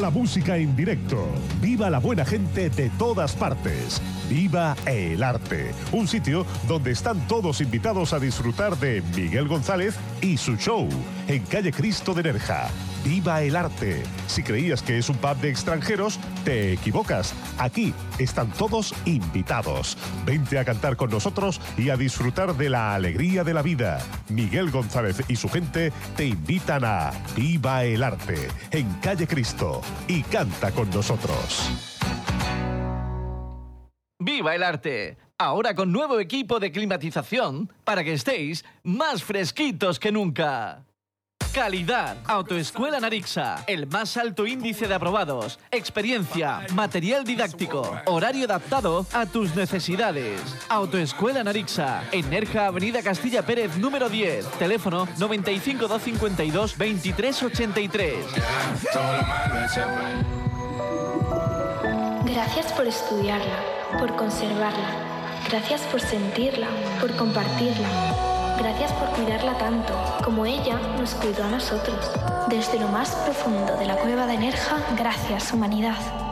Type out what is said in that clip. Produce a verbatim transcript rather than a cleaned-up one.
la música en directo. Viva la buena gente de todas partes. Viva el arte. Un sitio donde están todos invitados a disfrutar de Miguel González y su show en Calle Cristo de Nerja. Viva el arte. Si creías que es un pub de extranjeros, te equivocas. Aquí están todos invitados. Vente a cantar con nosotros y a disfrutar de la alegría de la vida. Miguel González y su gente te invitan a Viva el arte en Calle Cristo y canta con nosotros. ¡Viva el arte! Ahora con nuevo equipo de climatización para que estéis más fresquitos que nunca. Calidad. Autoescuela Narixa. El más alto índice de aprobados. Experiencia. Material didáctico. Horario adaptado a tus necesidades. Autoescuela Narixa. En Nerja, Avenida Castilla Pérez, número diez. Teléfono noventa y cinco, doscientos cincuenta y dos, veintitrés ochenta y tres. Gracias por estudiarla, por conservarla. Gracias por sentirla, por compartirla. Gracias por cuidarla tanto, como ella nos cuidó a nosotros. Desde lo más profundo de la cueva de Nerja, gracias, humanidad.